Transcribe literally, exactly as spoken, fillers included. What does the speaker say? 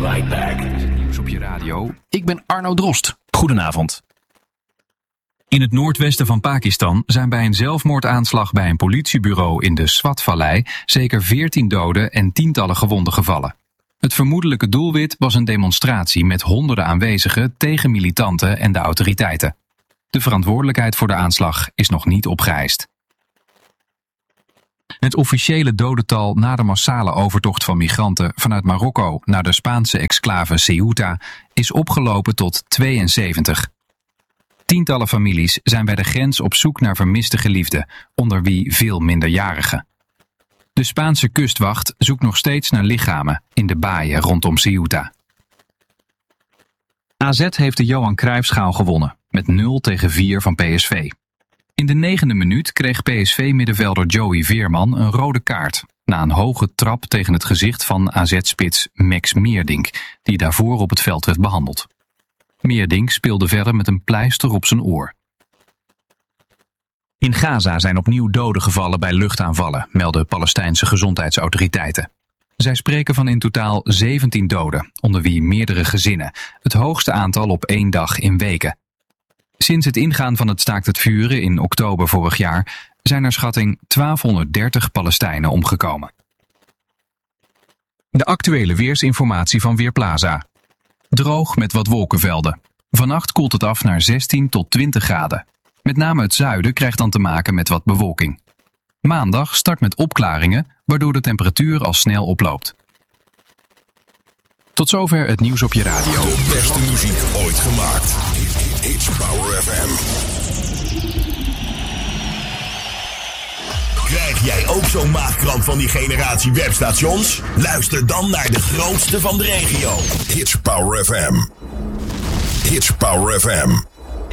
right back. Nieuws op je radio. Ik ben Arno Drost. Goedenavond. In het noordwesten van Pakistan zijn bij een zelfmoordaanslag bij een politiebureau in de Swat-vallei zeker veertien doden en tientallen gewonden gevallen. Het vermoedelijke doelwit was een demonstratie met honderden aanwezigen tegen militanten en de autoriteiten. De verantwoordelijkheid voor de aanslag is nog niet opgeëist. Het officiële dodental na de massale overtocht van migranten vanuit Marokko naar de Spaanse exclave Ceuta is opgelopen tot tweeënzeventig. Tientallen families zijn bij de grens op zoek naar vermiste geliefden, onder wie veel minderjarigen. De Spaanse kustwacht zoekt nog steeds naar lichamen in de baaien rondom Ceuta. A Z heeft de Johan Cruijffschaal gewonnen, met nul tegen vier van P S V. In de negende minuut kreeg P S V-middenvelder Joey Veerman een rode kaart, na een hoge trap tegen het gezicht van A Z-spits Max Meerdink, die daarvoor op het veld werd behandeld. Meerdink speelde verder met een pleister op zijn oor. In Gaza zijn opnieuw doden gevallen bij luchtaanvallen, melden Palestijnse gezondheidsautoriteiten. Zij spreken van in totaal zeventien doden, onder wie meerdere gezinnen, het hoogste aantal op één dag in weken. Sinds het ingaan van het staakt het vuren in oktober vorig jaar zijn naar schatting twaalfhonderddertig Palestijnen omgekomen. De actuele weersinformatie van Weerplaza. Droog met wat wolkenvelden. Vannacht koelt het af naar zestien tot twintig graden. Met name het zuiden krijgt dan te maken met wat bewolking. Maandag start met opklaringen, waardoor de temperatuur al snel oploopt. Tot zover het nieuws op je radio. De beste muziek ooit gemaakt. It's Power F M. Krijg jij ook zo'n maagkramp van die generatie webstations? Luister dan naar de grootste van de regio. It's Power F M. It's Power F M.